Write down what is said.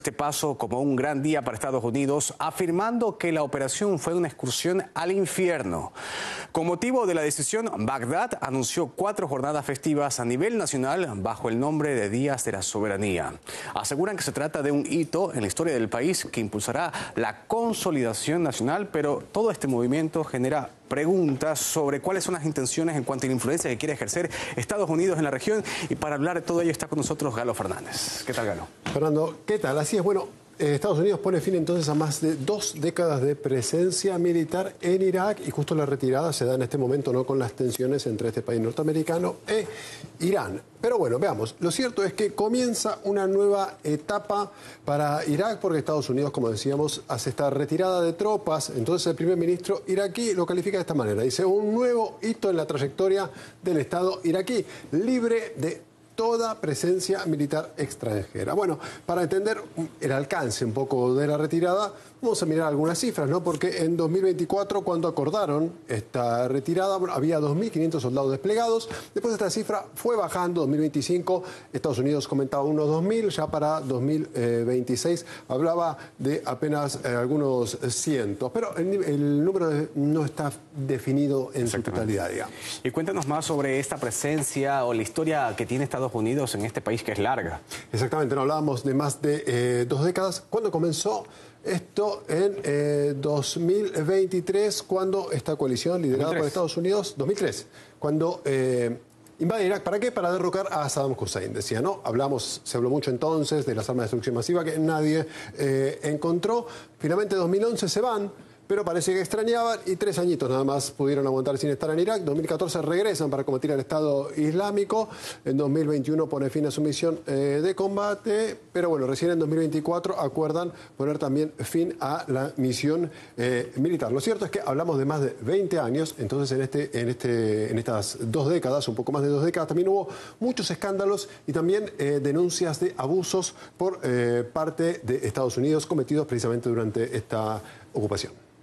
Este paso como un gran día para Estados Unidos, afirmando que la operación fue una excursión al infierno. Con motivo de la decisión, Bagdad anunció 4 jornadas festivas a nivel nacional bajo el nombre de Días de la Soberanía. Aseguran que se trata de un hito en la historia del país que impulsará la consolidación nacional, pero todo este movimiento genera preguntas sobre cuáles son las intenciones en cuanto a la influencia que quiere ejercer Estados Unidos en la región. Y para hablar de todo ello está con nosotros Galo Fernández. ¿Qué tal, Galo? Fernando, ¿qué tal? Así es, bueno, Estados Unidos pone fin entonces a más de 2 décadas de presencia militar en Irak y justo la retirada se da en este momento, ¿no?, con las tensiones entre este país norteamericano e Irán. Pero bueno, veamos, lo cierto es que comienza una nueva etapa para Irak porque Estados Unidos, como decíamos, hace esta retirada de tropas. Entonces el primer ministro iraquí lo califica de esta manera, dice: un nuevo hito en la trayectoria del Estado iraquí, libre de toda presencia militar extranjera. Bueno, para entender el alcance un poco de la retirada, vamos a mirar algunas cifras, ¿no? Porque en 2024, cuando acordaron esta retirada, bueno, había 2.500 soldados desplegados. Después esta cifra fue bajando. 2025, Estados Unidos comentaba unos 2.000. Ya para 2026 hablaba de apenas algunos cientos. Pero el número no está definido en su totalidad, digamos. Y cuéntanos más sobre esta presencia o la historia que tiene Estados Unidos en este país que es larga. Exactamente, no hablábamos de más de 2 décadas. ¿Cuándo comenzó esto? En 2023, cuando esta coalición liderada por Estados Unidos, 2003, cuando invade Irak. ¿Para qué? Para derrocar a Saddam Hussein, decía, ¿no? Se habló mucho entonces de las armas de destrucción masiva que nadie encontró. Finalmente, en 2011 se van, pero parece que extrañaban y 3 añitos nada más pudieron aguantar sin estar en Irak. En 2014 regresan para combatir al Estado Islámico. En 2021 pone fin a su misión de combate. Pero bueno, recién en 2024 acuerdan poner también fin a la misión militar. Lo cierto es que hablamos de más de 20 años. Entonces en estas 2 décadas, un poco más de 2 décadas, también hubo muchos escándalos y también denuncias de abusos por parte de Estados Unidos cometidos precisamente durante esta ocupación.